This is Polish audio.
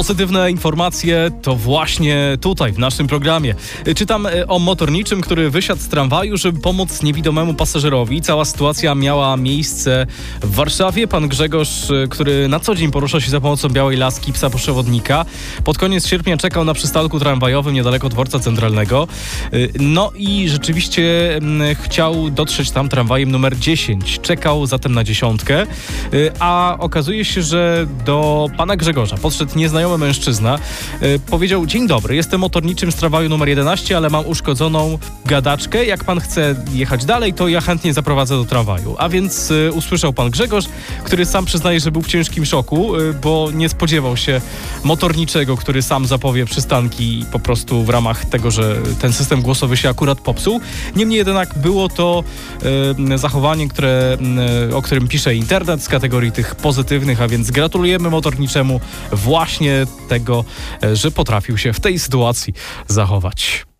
Pozytywne informacje to właśnie tutaj, w naszym programie. Czytam o motorniczym, który wysiadł z tramwaju, żeby pomóc niewidomemu pasażerowi. Cała sytuacja miała miejsce w Warszawie. Pan Grzegorz, który na co dzień porusza się za pomocą białej laski psa przewodnika, pod koniec sierpnia czekał na przystanku tramwajowym niedaleko dworca centralnego. No i rzeczywiście chciał dotrzeć tam tramwajem numer 10. Czekał zatem na 10, a okazuje się, że do pana Grzegorza podszedł nieznajomy mężczyzna. Powiedział: dzień dobry, jestem motorniczym z tramwaju numer 11, ale mam uszkodzoną gadaczkę. Jak pan chce jechać dalej, to ja chętnie zaprowadzę do tramwaju. A więc usłyszał pan Grzegorz, który sam przyznaje, że był w ciężkim szoku, bo nie spodziewał się motorniczego, który sam zapowie przystanki po prostu w ramach tego, że ten system głosowy się akurat popsuł. Niemniej jednak było to zachowanie, o którym pisze internet z kategorii tych pozytywnych, a więc gratulujemy motorniczemu właśnie tego, że potrafił się w tej sytuacji zachować.